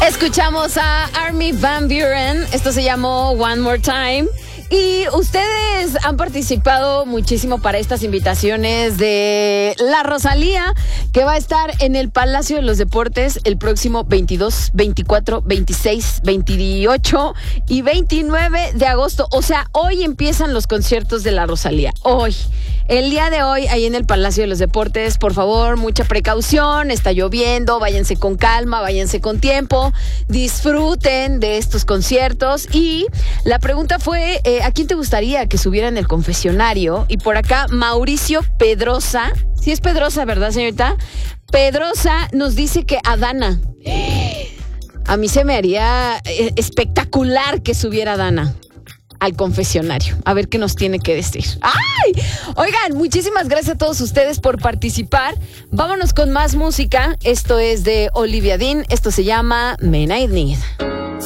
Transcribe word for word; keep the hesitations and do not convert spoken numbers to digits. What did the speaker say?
Escuchamos a Armin van Buuren. Esto se llamó One More Time. Y ustedes han participado muchísimo para estas invitaciones de la Rosalía, que va a estar en el Palacio de los Deportes el próximo veintidós, veinticuatro, veintiséis, veintiocho y veintinueve de agosto. O sea, hoy empiezan los conciertos de la Rosalía. Hoy. El día de hoy, ahí en el Palacio de los Deportes, por favor, mucha precaución, está lloviendo, váyanse con calma, váyanse con tiempo, disfruten de estos conciertos. Y la pregunta fue, eh, ¿a quién te gustaría que subiera en el confesionario? Y por acá, Mauricio Pedrosa, sí es Pedrosa, ¿verdad, señorita? Pedrosa nos dice que a Dana. A mí se me haría espectacular que subiera Dana al confesionario. A ver qué nos tiene que decir. ¡Ay! Oigan, muchísimas gracias a todos ustedes por participar. Vámonos con más música. Esto es de Olivia Dean. Esto se llama Men I Need.